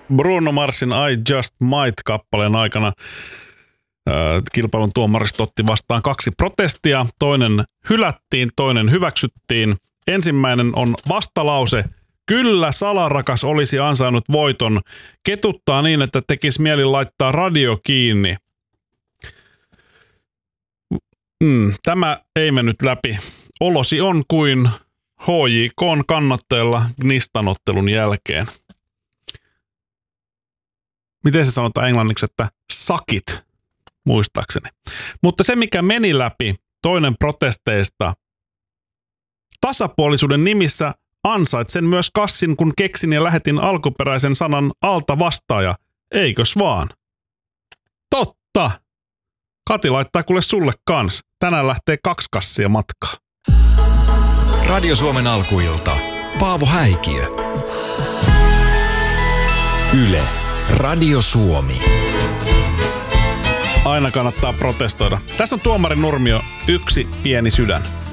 Bruno Marsin I Just Might-kappaleen aikana kilpailun tuomarista otti vastaan 2 protestia. Toinen hylättiin, toinen hyväksyttiin. Ensimmäinen on vastalause. Kyllä salarakas olisi ansainnut voiton. Ketuttaa niin, että tekisi mieli laittaa radio kiinni. Tämä ei mennyt läpi. Olosi on kuin HJK:n kannattajalla Gnistan-ottelun jälkeen. Miten se sanotaan englanniksi, että sakit, muistaakseni. Mutta se, mikä meni läpi, toinen protesteista, tasapuolisuuden nimissä ansaitsen myös kassin, kun keksin ja lähetin alkuperäisen sanan alta vastaaja. Eikös vaan? Totta! Kati laittaa kuule sulle kans. Tänään lähtee 2 kassia matkaa. Radio Suomen alkuilta. Paavo Häikiö. Yle. Radio Suomi. Aina kannattaa protestoida. Tässä on tuomari Nurmio, 1 pieni sydän.